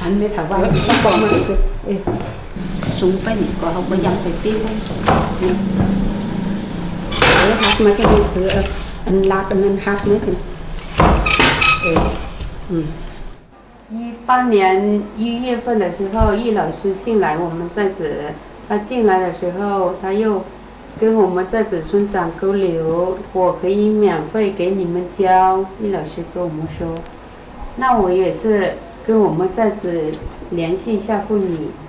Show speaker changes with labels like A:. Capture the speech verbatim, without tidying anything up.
A: หันไม่ถามว่าบอกมาเออสูงไปนี่ก็เขาก็ยังไปตีเลยเออหักมาแค่นี้คืออันลากอันนั้นหักไม่ถึงเอออืม
B: 一八年一月份的时候，易老师进来我们在职，他进来的时候，他又跟我们在职村长沟流，我可以免费给你们教。易老师跟我们说，那我也是跟我们在职联系一下妇女。